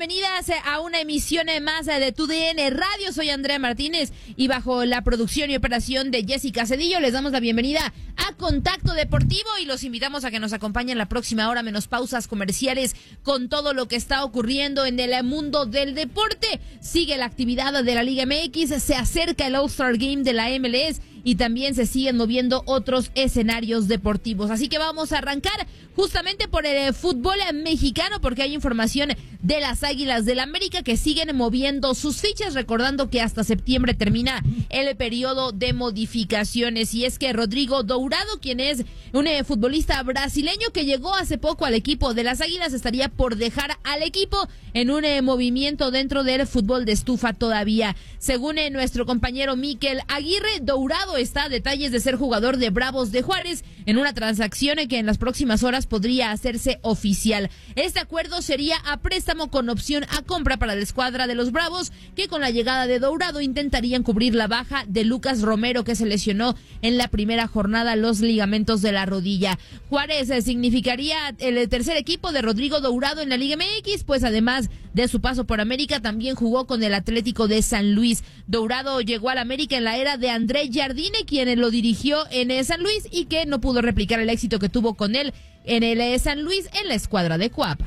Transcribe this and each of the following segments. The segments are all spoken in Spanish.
bienvenidas a una emisión más de TUDN Radio. Soy Andrea Martínez y bajo la producción y operación de Jessica Cedillo les damos la bienvenida a Contacto Deportivo y los invitamos a que nos acompañen la próxima hora menos pausas comerciales con todo lo que está ocurriendo en el mundo del deporte. Sigue la actividad de la Liga MX, se acerca el All-Star Game de la MLS y también se siguen moviendo otros escenarios deportivos. Así que vamos a arrancar justamente por el fútbol mexicano porque hay información de las Águilas del América que siguen moviendo sus fichas, recordando que hasta septiembre termina el periodo de modificaciones. Y es que Rodrigo Dourado, quien es un futbolista brasileño que llegó hace poco al equipo de las Águilas, estaría por dejar al equipo en un movimiento dentro del fútbol de estufa todavía. Según nuestro compañero Mikel Aguirre, Dourado está a detalles de ser jugador de Bravos de Juárez en una transacción que en las próximas horas podría hacerse oficial. Este acuerdo sería a préstamo con opción a compra para la escuadra de los Bravos, que con la llegada de Dourado intentarían cubrir la baja de Lucas Romero, que se lesionó en la primera jornada los ligamentos de la rodilla. Juárez significaría el tercer equipo de Rodrigo Dourado en la Liga MX, pues además de su paso por América también jugó con el Atlético de San Luis. Dourado llegó al América en la era de André Jardine, quien lo dirigió en San Luis y que no pudo replicar el éxito que tuvo con él en el San Luis en la escuadra de Cuapa.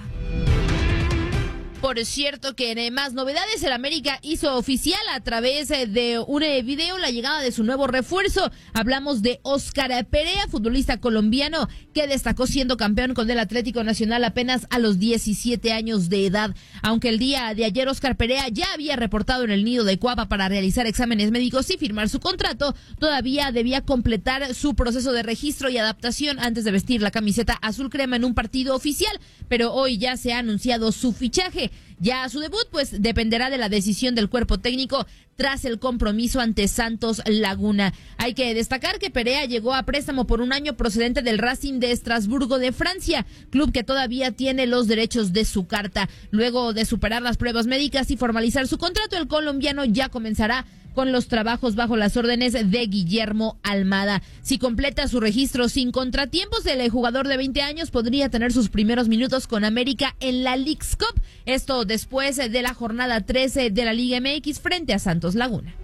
Por cierto que en más novedades, el América hizo oficial a través de un video la llegada de su nuevo refuerzo. Hablamos de Óscar Perea, futbolista colombiano que destacó siendo campeón con el Atlético Nacional apenas a los 17 años de edad. Aunque el día de ayer Óscar Perea ya había reportado en el nido de Cuapa para realizar exámenes médicos y firmar su contrato, todavía debía completar su proceso de registro y adaptación antes de vestir la camiseta azul crema en un partido oficial, pero hoy ya se ha anunciado su fichaje. Ya su debut pues dependerá de la decisión del cuerpo técnico tras el compromiso ante Santos Laguna. Hay que destacar que Perea llegó a préstamo por un año procedente del Racing de Estrasburgo de Francia, club que todavía tiene los derechos de su carta. Luego de superar las pruebas médicas y formalizar su contrato, el colombiano ya comenzará con los trabajos bajo las órdenes de Guillermo Almada. Si completa su registro sin contratiempos, el jugador de 20 años podría tener sus primeros minutos con América en la Leagues Cup. Esto después de la jornada 13 de la Liga MX frente a Santos Laguna.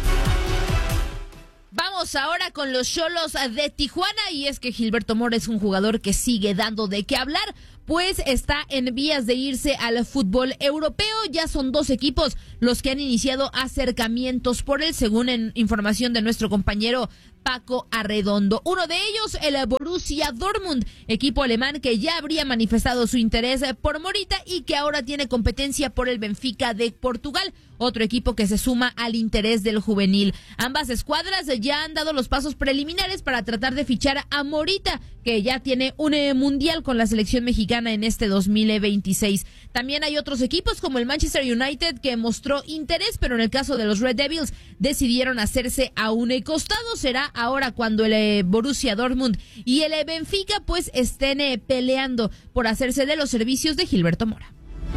Vamos ahora con los Xolos de Tijuana, y es que Gilberto Mora es un jugador que sigue dando de qué hablar, pues está en vías de irse al fútbol europeo. Ya son 2 equipos los que han iniciado acercamientos por él, según información de nuestro compañero Paco Arredondo. Uno de ellos, el Borussia Dortmund, equipo alemán que ya habría manifestado su interés por Morita y que ahora tiene competencia por el Benfica de Portugal, otro equipo que se suma al interés del juvenil. Ambas escuadras ya han dado los pasos preliminares para tratar de fichar a Morita, que ya tiene un mundial con la selección mexicana en este 2026. También hay otros equipos como el Manchester United que mostró interés, pero en el caso de los Red Devils decidieron hacerse a un costado. Será ahora cuando el Borussia Dortmund y el Benfica pues estén peleando por hacerse de los servicios de Gilberto Mora.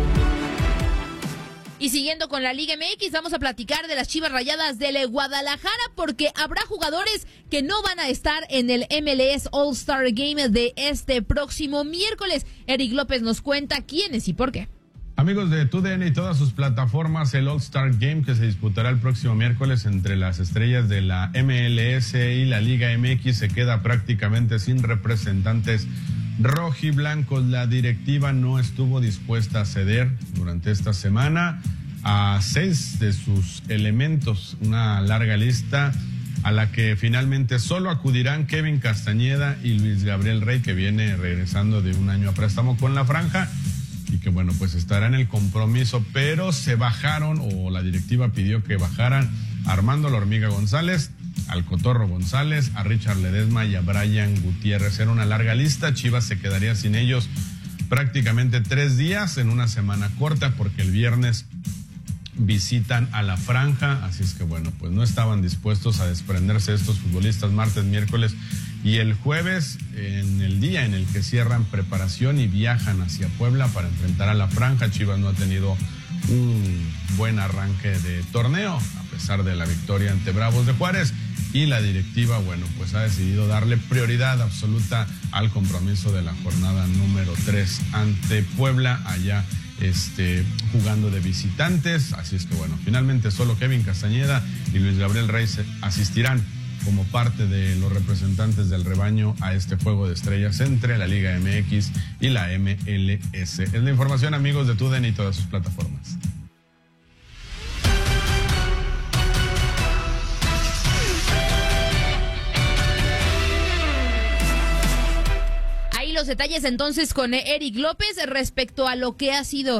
Y siguiendo con la Liga MX, vamos a platicar de las Chivas Rayadas del Guadalajara, porque habrá jugadores que no van a estar en el MLS All-Star Game de este próximo miércoles. Eric López nos cuenta quiénes y por qué. Amigos de TUDN y todas sus plataformas, el All-Star Game que se disputará el próximo miércoles entre las estrellas de la MLS y la Liga MX se queda prácticamente sin representantes rojiblancos. La directiva no estuvo dispuesta a ceder durante esta semana a 6 de sus elementos, una larga lista a la que finalmente solo acudirán Kevin Castañeda y Luis Gabriel Rey, que viene regresando de un año a préstamo con la franja y que bueno, pues estará en el compromiso, pero se bajaron, o la directiva pidió que bajaran a Armando La Hormiga González, al Cotorro González, a Richard Ledesma y a Brian Gutiérrez. Era una larga lista. Chivas se quedaría sin ellos prácticamente 3 días en una semana corta, porque el viernes visitan a la franja, así es que bueno, pues no estaban dispuestos a desprenderse de estos futbolistas martes, miércoles y el jueves, en el día en el que cierran preparación y viajan hacia Puebla para enfrentar a la franja. Chivas no ha tenido un buen arranque de torneo, a pesar de la victoria ante Bravos de Juárez, y la directiva, bueno, pues ha decidido darle prioridad absoluta al compromiso de la jornada número 3 ante Puebla allá jugando de visitantes. Así es que bueno, finalmente solo Kevin Castañeda y Luis Gabriel Reyes asistirán como parte de los representantes del rebaño a este juego de estrellas entre la Liga MX y la MLS. Es la información, amigos de TUDN y todas sus plataformas. Ahí los detalles entonces con Eric López respecto a lo que ha sido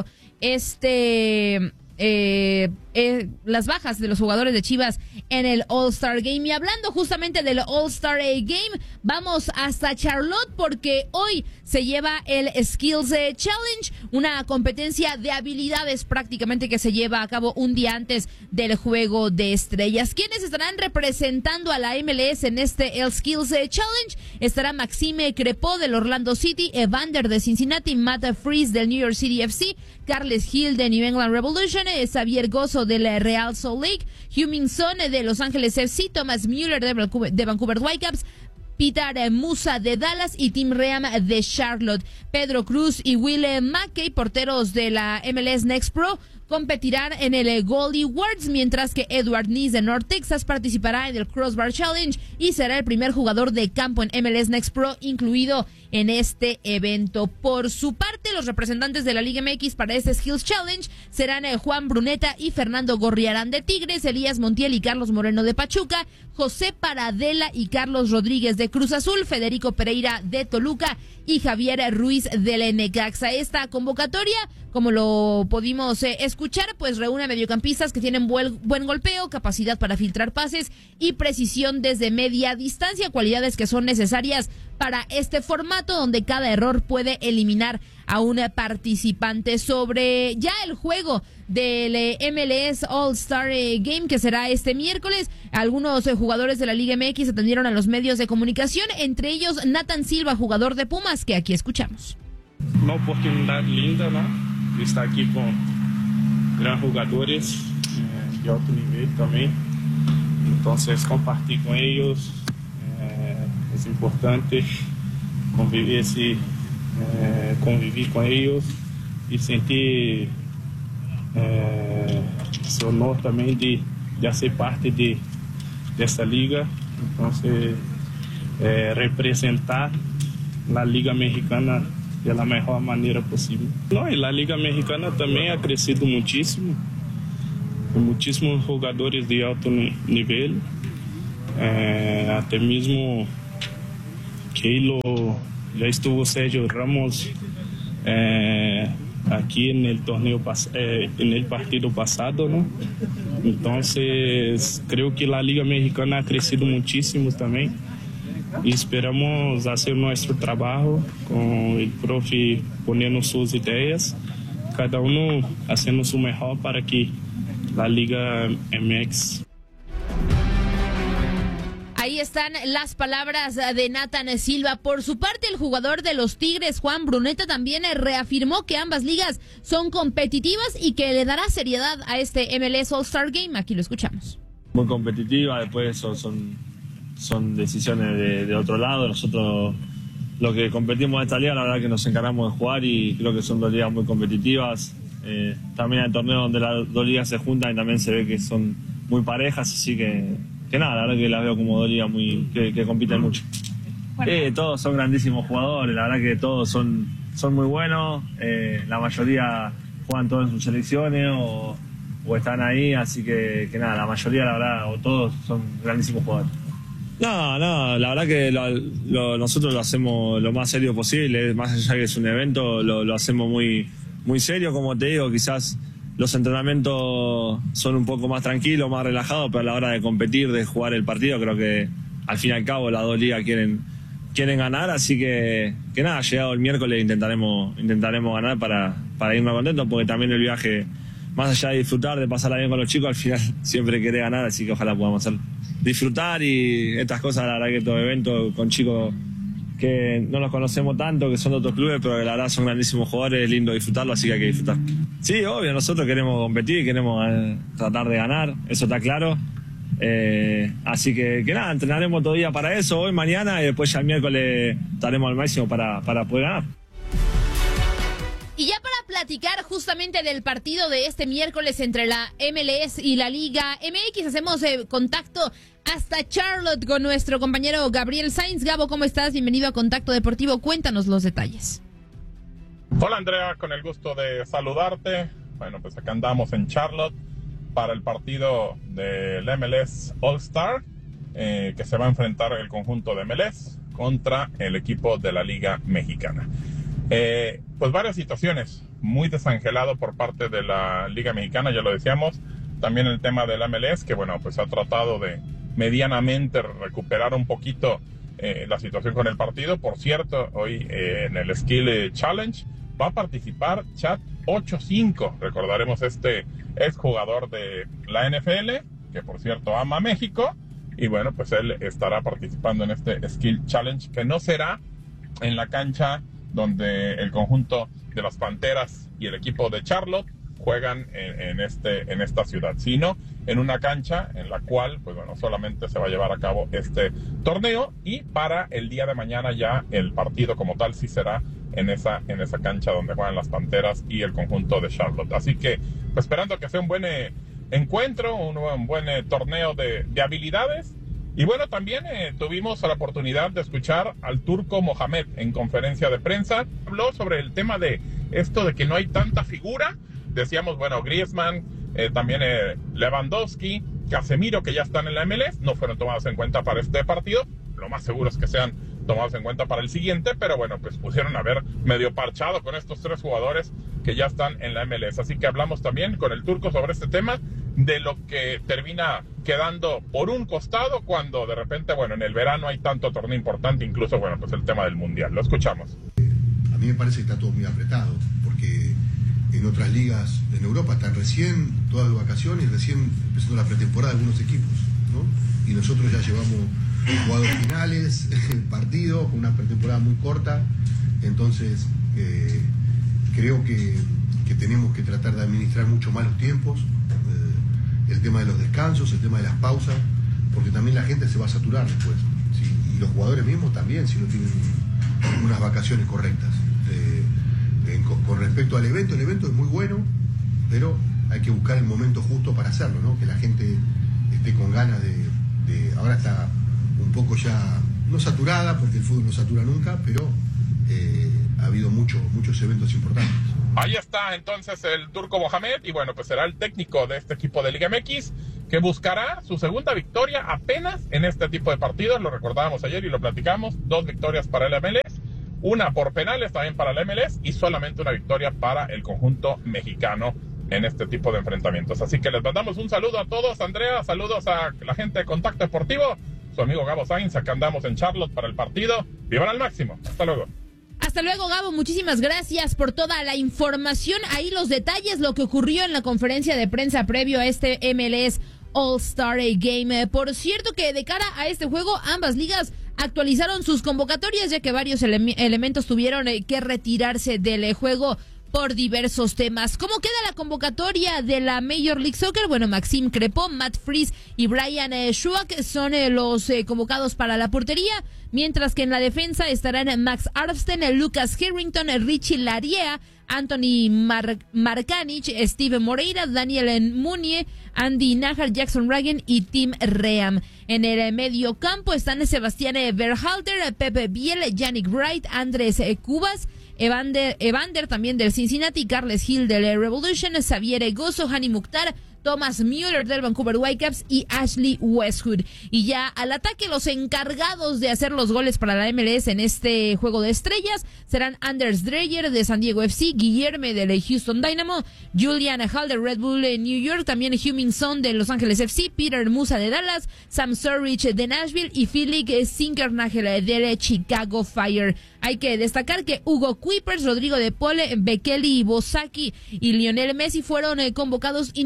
las bajas de los jugadores de Chivas en el All-Star Game. Y hablando justamente del All-Star Game, vamos hasta Charlotte porque hoy se lleva el Skills Challenge, una competencia de habilidades prácticamente que se lleva a cabo un día antes del Juego de Estrellas. ¿Quiénes estarán representando a la MLS en este el Skills Challenge? Estará Maxime Crepeau del Orlando City, Evander de Cincinnati, Matt Freese del New York City FC, Carles Hill de New England Revolution, Xavier Gozo de la Real Salt Lake, Heung-min Son de Los Ángeles FC, Thomas Müller de Vancouver Whitecaps, Peter Musa de Dallas y Tim Ream de Charlotte. Pedro Cruz y Will Mackey, porteros de la MLS Next Pro, competirán en el Goalie Awards, mientras que Edward Nees de North Texas participará en el Crossbar Challenge y será el primer jugador de campo en MLS Next Pro incluido en este evento. Por su parte, los representantes de la Liga MX para este Skills Challenge serán Juan Bruneta y Fernando Gorriarán de Tigres, Elías Montiel y Carlos Moreno de Pachuca, José Paradela y Carlos Rodríguez de Cruz Azul, Federico Pereira de Toluca y Javier Ruiz del Necaxa. Esta convocatoria, como lo pudimos escuchar, pues reúne a mediocampistas que tienen buen golpeo, capacidad para filtrar pases y precisión desde media distancia, cualidades que son necesarias para este formato donde cada error puede eliminar a un participante. Sobre ya el juego del MLS All-Star Game que será este miércoles, algunos jugadores de la Liga MX atendieron a los medios de comunicación, entre ellos Nathan Silva, jugador de Pumas, que aquí escuchamos. Una oportunidad linda, ¿no? De estar aquí con grandes jugadores de alto nivel también. Entonces compartir con ellos es importante, convivir con ellos y sentir ese honor también de hacer parte de esta liga. Entonces representar la Liga Mexicana de la mejor manera posible. No, y la Liga Mexicana también ha crecido muchísimo, con muchísimos jugadores de alto nivel, hasta mismo Keilo, ya estuvo Sergio Ramos aquí en el torneo, en el partido pasado, ¿no? Entonces creo que la Liga Mexicana ha crecido muchísimo también. Y esperamos hacer nuestro trabajo con el profe poniendo sus ideas, cada uno haciendo su mejor para que la Liga MX. Ahí están las palabras de Nathan Silva. Por su parte, el jugador de los Tigres, Juan Bruneta, también reafirmó que ambas ligas son competitivas y que le dará seriedad a este MLS All-Star Game. Aquí lo escuchamos. Muy competitiva, después son decisiones de otro lado. Nosotros lo que competimos en esta liga, la verdad que nos encargamos de jugar y creo que son dos ligas muy competitivas. También hay torneos donde las dos ligas se juntan y también se ve que son muy parejas, así que nada, la verdad que las veo como dos ligas que compiten mucho. Todos son grandísimos jugadores, la verdad que todos son muy buenos, la mayoría juegan todos en sus selecciones o están ahí, así que nada, la mayoría, la verdad, o todos son grandísimos jugadores. No, la verdad que nosotros lo hacemos lo más serio posible, más allá que es un evento, lo hacemos muy, muy serio, como te digo, quizás los entrenamientos son un poco más tranquilos, más relajados, pero a la hora de competir, de jugar el partido, creo que al fin y al cabo las dos ligas quieren ganar, así que nada, llegado el miércoles intentaremos ganar para irnos contentos, porque también el viaje, más allá de disfrutar, de pasarla bien con los chicos, al final siempre quiere ganar, así que ojalá podamos hacerlo. Disfrutar y estas cosas, la verdad que estos eventos con chicos que no los conocemos tanto, que son de otros clubes, pero que la verdad son grandísimos jugadores, es lindo disfrutarlo, así que hay que disfrutar. Sí, obvio, nosotros queremos competir, queremos tratar de ganar, eso está claro. Así que nada, entrenaremos todo día para eso, hoy, mañana, y después ya el miércoles estaremos al máximo para poder ganar. Y ya para platicar justamente del partido de este miércoles entre la MLS y la Liga MX. Hacemos contacto hasta Charlotte con nuestro compañero Gabriel Sainz. Gabo, ¿cómo estás? Bienvenido a Contacto Deportivo. Cuéntanos los detalles. Hola Andrea, con el gusto de saludarte. Bueno, pues acá andamos en Charlotte para el partido del MLS All-Star, que se va a enfrentar el conjunto de MLS contra el equipo de la Liga Mexicana. Pues varias situaciones, muy desangelado por parte de la Liga Mexicana, ya lo decíamos. También el tema del MLS, que bueno, pues ha tratado de medianamente recuperar un poquito la situación con el partido. Por cierto, hoy en el Skill Challenge va a participar Chat 85. Recordaremos este exjugador de la NFL, que por cierto ama a México. Y bueno, pues él estará participando en este Skill Challenge, que no será en la cancha donde el conjunto de las Panteras y el equipo de Charlotte juegan en esta ciudad, sino en una cancha en la cual, pues bueno, solamente se va a llevar a cabo este torneo, y para el día de mañana ya el partido como tal sí será en esa cancha donde juegan las Panteras y el conjunto de Charlotte. Así que, pues, esperando que sea un buen encuentro, un buen torneo de habilidades. Y bueno, también tuvimos la oportunidad de escuchar al Turco Mohamed en conferencia de prensa. Habló sobre el tema de esto de que no hay tanta figura. Decíamos, bueno, Griezmann, también Lewandowski, Casemiro, que ya están en la MLS, no fueron tomados en cuenta para este partido. Lo más seguro es que sean tomados en cuenta para el siguiente, pero bueno, pues pusieron a ver medio parchado con estos tres jugadores que ya están en la MLS. Así que hablamos también con el Turco sobre este tema, de lo que termina quedando por un costado cuando de repente, bueno, en el verano hay tanto torneo importante, incluso, bueno, pues el tema del Mundial. Lo escuchamos. A mí me parece que está todo muy apretado, porque en otras ligas en Europa están recién todas las vacaciones, recién empezando la pretemporada de algunos equipos, ¿no? Y nosotros ya llevamos jugados finales, partidos, con una pretemporada muy corta. Entonces creo que tenemos que tratar de administrar mucho más los tiempos, el tema de los descansos, el tema de las pausas, porque también la gente se va a saturar después, ¿sí? Y los jugadores mismos también, si no tienen unas vacaciones correctas. Con respecto al evento, el evento es muy bueno, pero hay que buscar el momento justo para hacerlo, ¿no? Que la gente esté con ganas de ahora está un poco ya, no saturada, porque el fútbol no satura nunca, pero ha habido muchos eventos importantes. Ahí está entonces el Turco Mohamed, y bueno, pues será el técnico de este equipo de Liga MX, que buscará su segunda victoria apenas en este tipo de partidos. Lo recordábamos ayer y lo platicamos: 2 victorias para el MLS, una por penales también para el MLS, y solamente una victoria para el conjunto mexicano en este tipo de enfrentamientos. Así que les mandamos un saludo a todos. Andrea, saludos a la gente de Contacto Deportivo, su amigo Gabo Sainz. Acá andamos en Charlotte para el partido. ¡Vivan al máximo! Hasta luego. Hasta luego, Gabo. Muchísimas gracias por toda la información. Ahí los detalles, lo que ocurrió en la conferencia de prensa previo a este MLS All-Star Game. Por cierto que de cara a este juego, ambas ligas actualizaron sus convocatorias, ya que varios elementos tuvieron que retirarse del juego por diversos temas. ¿Cómo queda la convocatoria de la Major League Soccer? Bueno, Maxime Crepeau, Matt Freese y Brian Schuach son los convocados para la portería, mientras que en la defensa estarán Max Armstead, Lucas Harrington, Richie Lariea, Anthony Markanich, Steve Moreira, Daniel Munier, Andy Najar, Jackson Ragen y Tim Ream. En el medio campo están Sebastián Berhalter, Pepe Biel, Yannick Wright, Andrés Cubas, Evander también del Cincinnati, Carles Hill del Revolution, Xavier Gozo, Hani Mukhtar, Thomas Müller del Vancouver Whitecaps y Ashley Westwood. Y ya al ataque, los encargados de hacer los goles para la MLS en este juego de estrellas serán Anders Dreyer de San Diego FC, Guillerme del Houston Dynamo, Julian Hall de Red Bull New York, también Heung-min Son de Los Ángeles FC, Peter Musa de Dallas, Sam Surridge de Nashville y Felix Zinkernagel del Chicago Fire. Hay que destacar que Hugo Kuipers, Rodrigo de Paul, Bekele Bosaki y Lionel Messi fueron convocados inicialmente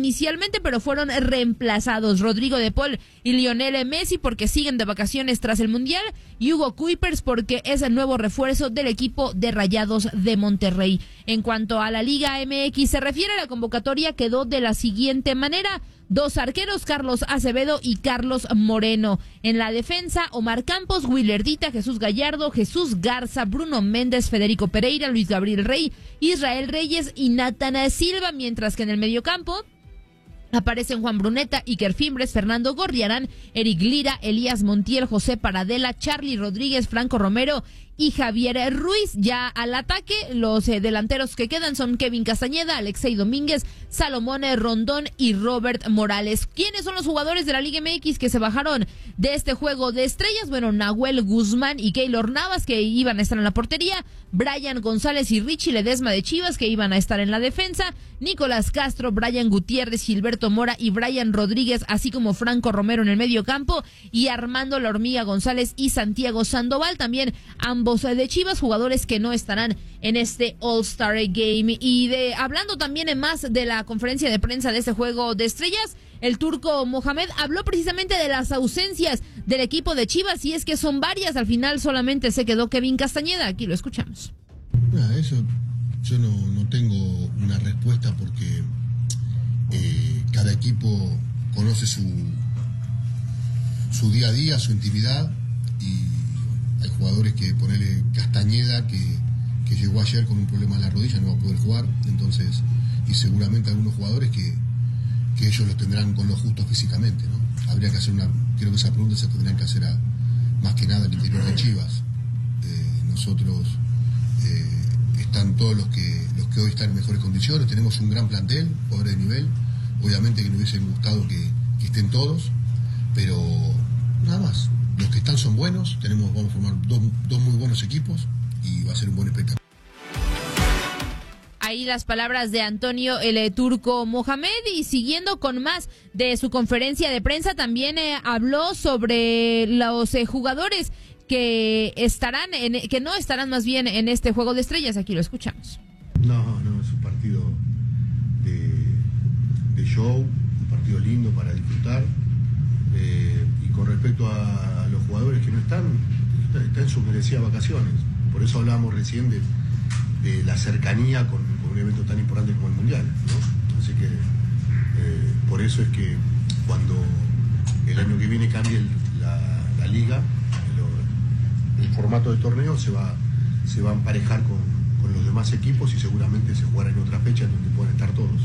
oficialmente, pero fueron reemplazados. Rodrigo de Paul y Lionel Messi porque siguen de vacaciones tras el Mundial, y Hugo Kuipers porque es el nuevo refuerzo del equipo de Rayados de Monterrey. En cuanto a la Liga MX se refiere, la convocatoria quedó de la siguiente manera: 2 arqueros, Carlos Acevedo y Carlos Moreno. En la defensa, Omar Campos, Willardita, Jesús Gallardo, Jesús Garza, Bruno Méndez, Federico Pereira, Luis Gabriel Rey, Israel Reyes y Nathan Silva, mientras que en el mediocampo aparecen Juan Bruneta, Iker Fimbres, Fernando Gorriarán, Eric Lira, Elías Montiel, José Paradela, Charly Rodríguez, Franco Romero y Javier Ruiz. Ya al ataque, los delanteros que quedan son Kevin Castañeda, Alexei Domínguez, Salomón Rondón y Robert Morales. ¿Quiénes son los jugadores de la Liga MX que se bajaron de este juego de estrellas? Bueno, Nahuel Guzmán y Keylor Navas, que iban a estar en la portería, Brian González y Richie Ledesma de Chivas, que iban a estar en la defensa, Nicolás Castro, Brian Gutiérrez, Gilberto Mora y Brian Rodríguez, así como Franco Romero en el medio campo, y Armando La Hormiga González y Santiago Sandoval, también ambos de Chivas, jugadores que no estarán en este All-Star Game. Y hablando también más de la conferencia de prensa de este juego de estrellas, el turco Mohamed habló precisamente de las ausencias del equipo de Chivas, y es que son varias. Al final solamente se quedó Kevin Castañeda. Aquí lo escuchamos. Eso yo no tengo una respuesta, porque cada equipo conoce su día a día, su intimidad, y hay jugadores que, ponele Castañeda, que llegó ayer con un problema en la rodilla, no va a poder jugar, entonces, y seguramente algunos jugadores que ellos los tendrán con lo justo físicamente, ¿no? Habría que hacer creo que esa pregunta se tendrían que hacer más que nada al interior de Chivas. Nosotros están todos los que hoy están en mejores condiciones, tenemos un gran plantel, jugadores de nivel, obviamente que nos hubiesen gustado que estén todos, pero nada más. Los que están son buenos, vamos a formar dos muy buenos equipos y va a ser un buen espectáculo. Ahí las palabras de Antonio el turco Mohamed. Y siguiendo con más de su conferencia de prensa, también habló sobre los jugadores que no estarán más bien en este juego de estrellas. Aquí lo escuchamos. No, es un partido de show, un partido lindo para disfrutar. Y con respecto a los jugadores que no están en sus merecidas vacaciones. Por eso hablábamos recién de la cercanía con un evento tan importante como el Mundial, ¿no? Así que por eso es que cuando el año que viene cambie la liga, el formato de torneo se va a emparejar con los demás equipos, y seguramente se jugará en otra fecha en donde puedan estar todos.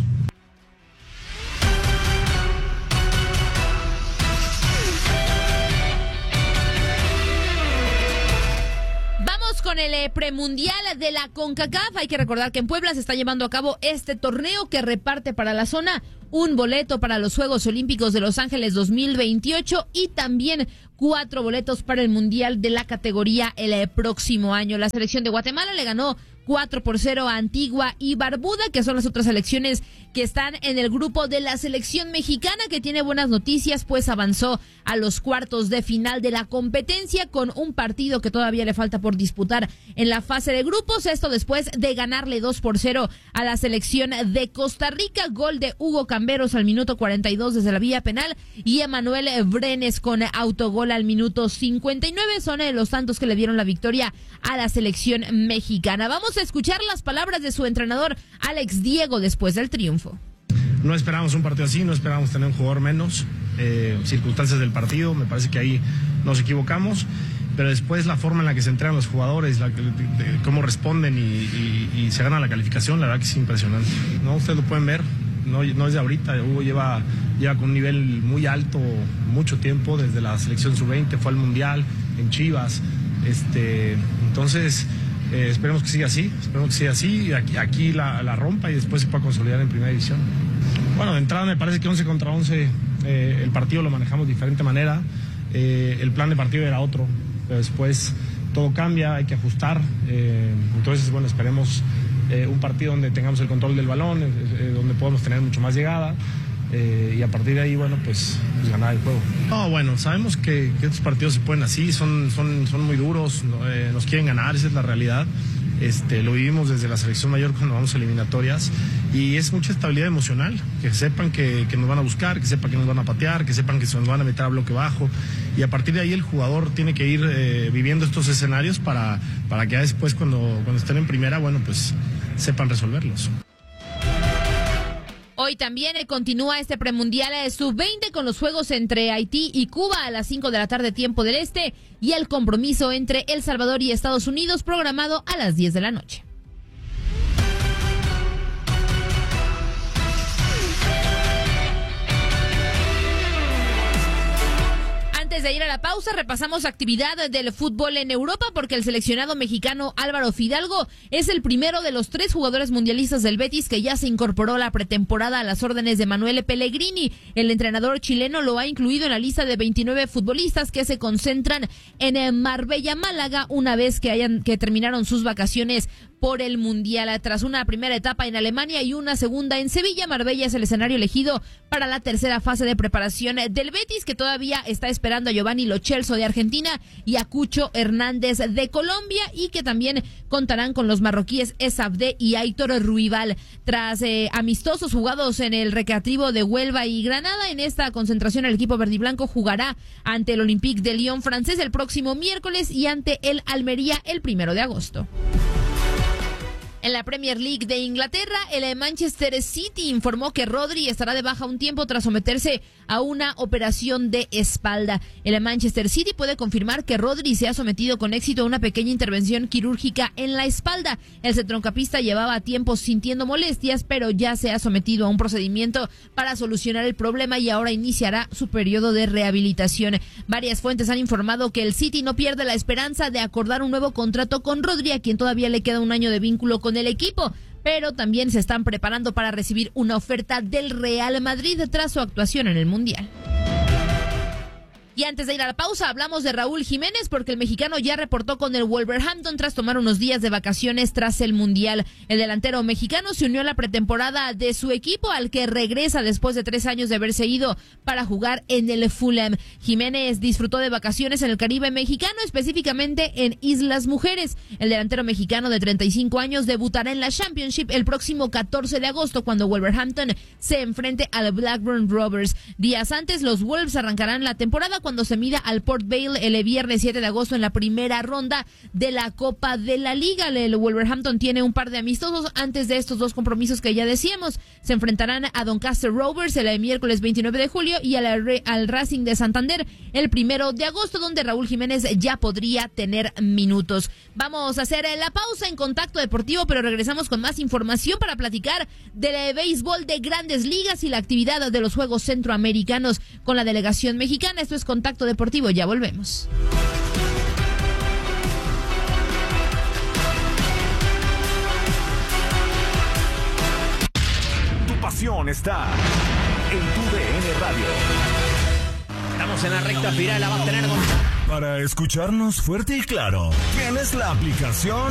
Con el premundial de la CONCACAF, hay que recordar que en Puebla se está llevando a cabo este torneo que reparte para la zona un boleto para los Juegos Olímpicos de Los Ángeles 2028 y también 4 boletos para el Mundial de la categoría el próximo año. La selección de Guatemala le ganó 4-0 a Antigua y Barbuda, que son las otras selecciones que están en el grupo de la selección mexicana, que tiene buenas noticias, pues avanzó a los cuartos de final de la competencia con un partido que todavía le falta por disputar en la fase de grupos. Esto después de ganarle 2-0 a la selección de Costa Rica. Gol de Hugo Camberos al minuto 42 desde la vía penal, y Emanuel Brenes con autogol al minuto 59. Son los tantos que le dieron la victoria a la selección mexicana. Vamos a escuchar las palabras de su entrenador Alex Diego después del triunfo. No esperábamos un partido así, no esperábamos tener un jugador menos, circunstancias del partido, me parece que ahí nos equivocamos, pero después la forma en la que se entrenan los jugadores, cómo responden y se gana la calificación, la verdad que es impresionante, ¿no? Ustedes lo pueden ver, no es de ahorita. Hugo lleva con un nivel muy alto mucho tiempo, desde la selección sub-20, fue al Mundial en Chivas, entonces esperemos que siga así, aquí la rompa y después se pueda consolidar en primera división. Bueno, de entrada me parece que 11 contra 11 el partido lo manejamos de diferente manera, el plan de partido era otro, pero después todo cambia, hay que ajustar, entonces bueno, esperemos un partido donde tengamos el control del balón, donde podamos tener mucho más llegada, y a partir de ahí, bueno, pues ganar el juego. No, bueno, sabemos que estos partidos se pueden así, son muy duros, nos quieren ganar, esa es la realidad. Lo vivimos desde la selección mayor cuando vamos a eliminatorias, y es mucha estabilidad emocional, que sepan que nos van a buscar, que sepan que nos van a patear, que sepan que se nos van a meter a bloque bajo, y a partir de ahí el jugador tiene que ir viviendo estos escenarios para que ya después cuando estén en primera, bueno, pues sepan resolverlos. Hoy también continúa este premundial sub-20 con los juegos entre Haití y Cuba a las 5 de la tarde tiempo del este, y el compromiso entre El Salvador y Estados Unidos programado a las 10 de la noche. Antes de ir a la pausa, repasamos actividad del fútbol en Europa, porque el seleccionado mexicano Álvaro Fidalgo es el primero de los 3 jugadores mundialistas del Betis que ya se incorporó a la pretemporada a las órdenes de Manuel Pellegrini. El entrenador chileno lo ha incluido en la lista de 29 futbolistas que se concentran en Marbella, Málaga, una vez que terminaron sus vacaciones por el Mundial. Tras una primera etapa en Alemania y una segunda en Sevilla, Marbella es el escenario elegido para la tercera fase de preparación del Betis, que todavía está esperando a Giovanni Lo Celso de Argentina y a Cucho Hernández de Colombia, y que también contarán con los marroquíes Esabde y Aitor Ruibal. Tras amistosos jugados en el Recreativo de Huelva y Granada, en esta concentración el equipo verdiblanco jugará ante el Olympique de Lyon francés el próximo miércoles y ante el Almería el 1 de agosto. En la Premier League de Inglaterra, el Manchester City informó que Rodri estará de baja un tiempo tras someterse a una operación de espalda. El Manchester City puede confirmar que Rodri se ha sometido con éxito a una pequeña intervención quirúrgica en la espalda. El centrocampista llevaba tiempo sintiendo molestias, pero ya se ha sometido a un procedimiento para solucionar el problema y ahora iniciará su periodo de rehabilitación. Varias fuentes han informado que el City no pierde la esperanza de acordar un nuevo contrato con Rodri, a quien todavía le queda un año de vínculo con el equipo, pero también se están preparando para recibir una oferta del Real Madrid tras su actuación en el Mundial. Y antes de ir a la pausa, hablamos de Raúl Jiménez, porque el mexicano ya reportó con el Wolverhampton tras tomar unos días de vacaciones tras el Mundial. El delantero mexicano se unió a la pretemporada de su equipo, al que regresa después de 3 años de haberse ido para jugar en el Fulham. Jiménez disfrutó de vacaciones en el Caribe mexicano, específicamente en Islas Mujeres. El delantero mexicano de 35 años debutará en la Championship el próximo 14 de agosto, cuando Wolverhampton se enfrente al Blackburn Rovers. Días antes, los Wolves arrancarán la temporada cuando se mida al Port Vale el viernes 7 de agosto en la primera ronda de la Copa de la Liga. El Wolverhampton tiene un par de amistosos antes de estos 2 compromisos que ya decíamos. Se enfrentarán a Doncaster Rovers el miércoles 29 de julio y al Racing de Santander el 1 de agosto, donde Raúl Jiménez ya podría tener minutos. Vamos a hacer la pausa en Contacto Deportivo, pero regresamos con más información para platicar del béisbol de Grandes Ligas y la actividad de los Juegos Centroamericanos con la delegación mexicana. Esto es Contacto Deportivo, ya volvemos. Tu pasión está en tu DN Radio. Estamos en la recta final, la va a tener. Para escucharnos fuerte y claro, tienes la aplicación